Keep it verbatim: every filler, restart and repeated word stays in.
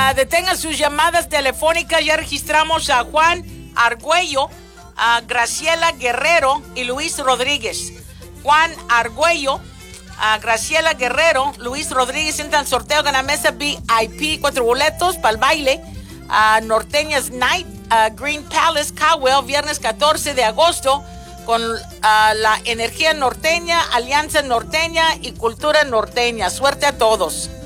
Uh, detengan sus llamadas telefónicas. Ya registramos a Juan Argüello, a Graciela Guerrero y Luis Rodríguez. Juan Argüello, a Graciela Guerrero, Luis Rodríguez entran al sorteo, gana mesa V I P, cuatro boletos para el baile. A Norteñas Night, a Green Palace, Cowell, viernes catorce de agosto, con uh, la energía norteña, alianza norteña y cultura norteña. Suerte a todos.